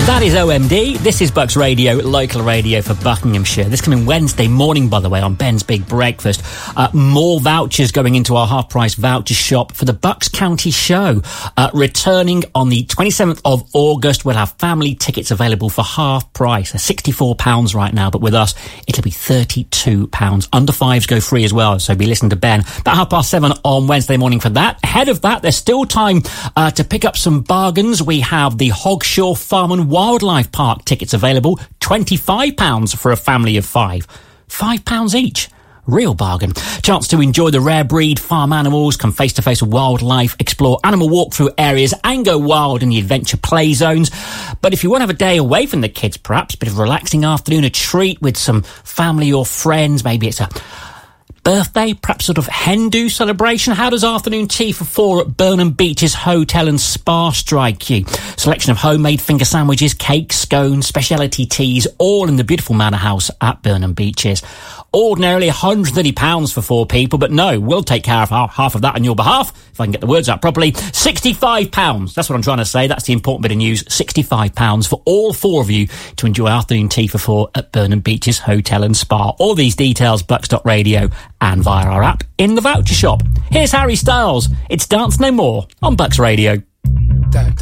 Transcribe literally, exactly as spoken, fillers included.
That is O M D. This is Bucks Radio, local radio for Buckinghamshire. This coming Wednesday morning, by the way, on Ben's Big Breakfast. Uh, more vouchers going into our half-price voucher shop for the Bucks County Show. Uh, returning on the twenty-seventh of August, we'll have family tickets available for half price. They're sixty-four pounds right now, but with us, it'll be thirty-two pounds. Under fives go free as well, so be listening to Ben. About half past seven on Wednesday morning for that. Ahead of that, there's still time uh, to pick up some bargains. We have the Hogshaw Farm and Wildlife Park tickets available, twenty-five pounds for a family of five. Five pounds each. Real bargain. Chance to enjoy the rare breed farm animals, come face to face with wildlife, explore animal walkthrough areas and go wild in the adventure play zones. But if you want to have a day away from the kids, perhaps a bit of a relaxing afternoon, a treat with some family or friends, maybe it's a birthday, perhaps sort of hen do celebration. How does afternoon tea for four at Burnham Beeches Hotel and Spa strike you? Selection of homemade finger sandwiches, cakes, scones, specialty teas, all in the beautiful Manor House at Burnham Beeches. Ordinarily one hundred thirty pounds for four people, but no, we'll take care of half of that on your behalf, if I can get the words out properly. sixty-five pounds, that's what I'm trying to say. That's the important bit of news. sixty-five pounds for all four of you to enjoy afternoon tea for four at Burnham Beeches Hotel and Spa. All these details, bucks dot radio and via our app in the voucher shop. Here's Harry Styles. It's Dance No More on Bucks Radio. Da, da.